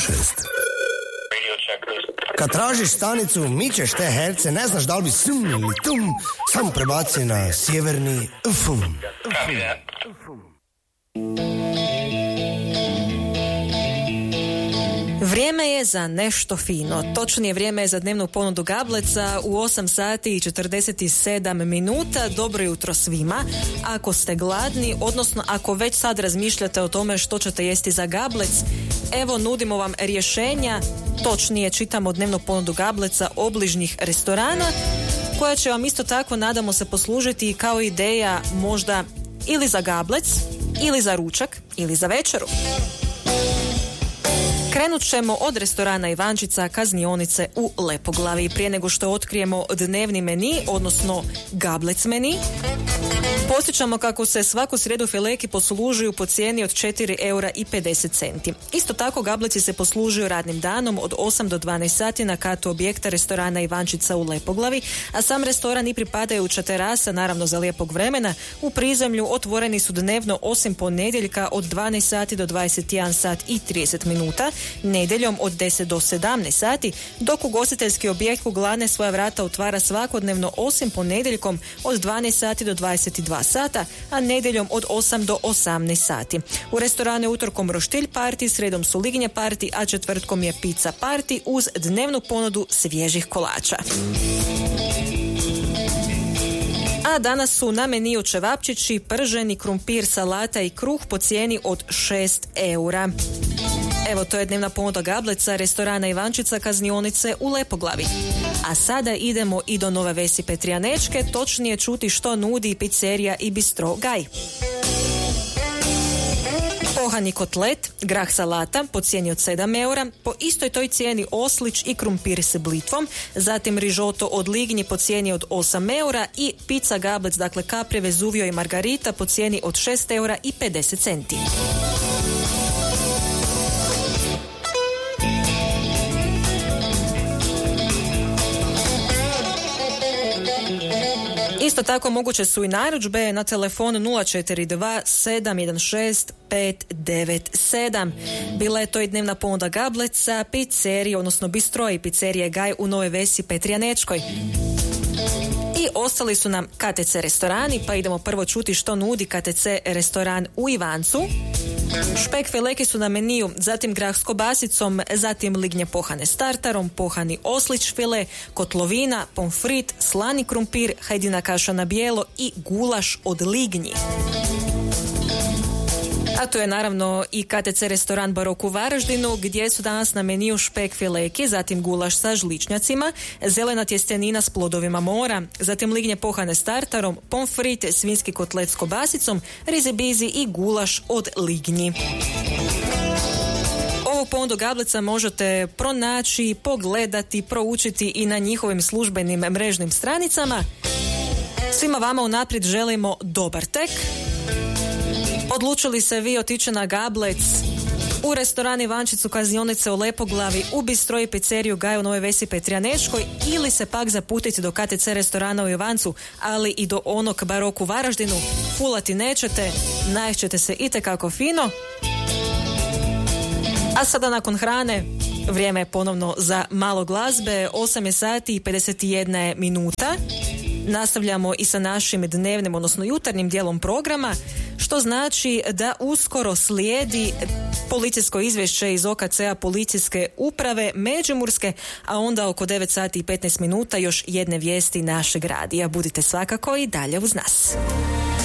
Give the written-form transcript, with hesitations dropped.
Kad tražiš stanicu, mičeš te herce, ne znaš da li bi sum ili tum, samo prebaci na sjeverni fum. Vrijeme je za nešto fino. Točnije vrijeme je za dnevnu ponudu Gableca u 8 sati i 47 minuta. Dobro jutro svima. Ako ste gladni, odnosno ako već sad razmišljate o tome što ćete jesti za Gablec, evo nudimo vam rješenja, točnije čitamo dnevnu ponudu Gableca obližnjih restorana, koja će vam isto tako, nadamo se, poslužiti kao ideja možda ili za Gablec, ili za ručak, ili za večeru. Krenut ćemo od restorana Ivančica Kaznionice u Lepoglavi. Prije nego što otkrijemo dnevni meni, odnosno Gablec meni, podsjećamo kako se svaku srijedu fileki poslužuju po cijeni od 4,50 €. Isto tako Gableci se poslužuju radnim danom od 8 do 12 sati na katu objekta restorana Ivančica u Lepoglavi, a sam restoran i pripadajuća terasa, naravno za lijepog vremena, u prizemlju otvoreni su dnevno osim ponedjeljka od 12 sati do 21 sat i 30 minuta, nedjeljom od 10 do 17 sati, dok ugostiteljski objekt Kuglane svoja vrata otvara svakodnevno osim ponedjeljkom od 12 sati do 22 sata, a nedjeljom od 8 do 18 sati. U restoranu je utorkom roštilj parti, sredom su lignje parti, a četvrtkom je pizza parti uz dnevnu ponudu svježih kolača. A danas su na meniju čevapčići, prženi krumpir, salata i kruh po cijeni od 6 €. Evo, to je dnevna ponuda Gableca, restorana Ivančica Kaznionice u Lepoglavi. A sada idemo i do Nove Vesi Petrijanečke, točnije čuti što nudi pizzerija i bistro Gaj. Pohani kotlet, grah salata po cijeni od 7 €, po istoj toj cijeni oslić i krumpir s blitvom, zatim rižoto od lignji po cijeni od 8 € i pizza Gablec, dakle kapri, Vezuvio i margarita po cijeni od 6,50 €. Isto tako moguće su i narudžbe na telefon 042 716 597. Bila je to i dnevna ponuda Gableca, pizzerije, odnosno bistro i pizzerije Gaj u Novoj Vesi Petrijanečkoj. I ostali su nam KTC restorani, pa idemo prvo čuti što nudi KTC restoran u Ivancu. Špek fileki su na meniju, zatim grah s kobasicom, zatim lignje pohane s tartarom, pohani oslić file, kotlovina, pomfrit, slani krumpir, hajdina kaša na bijelo i gulaš od lignji. A tu je naravno i KTC restoran Barok u Varaždinu, gdje su danas na meniju špek fileki, zatim gulaš sa žličnjacima, zelena tjestenina s plodovima mora, zatim lignje pohane s tartarom, pomfrit, svinski kotlet s kobasicom, rizibizi i gulaš od lignji. Ovu ponudu Gableca možete pronaći, pogledati, proučiti i na njihovim službenim mrežnim stranicama. Svima vama unaprijed želimo dobar tek. Odlučili se vi otići na Gablec, u restoran Ivančicu Kaznionice u Lepoglavi, u bistro i pizzeriju Gaj u Novoj Vesi Petrijanečkoj, ili se pak zaputiti do KTC restorana u Ivancu, ali i do onog Barok u Varaždinu, fulati nećete, naćete se itekako fino. A sada nakon hrane vrijeme je ponovno za malo glazbe. 8 je sati i 51 minuta. Nastavljamo i sa našim dnevnim, odnosno jutarnjim dijelom programa, što znači da uskoro slijedi policijsko izvješće iz OKC-a policijske uprave Međimurske, a onda oko 9 sati i 15 minuta još jedne vijesti našeg radija. Budite svakako i dalje uz nas.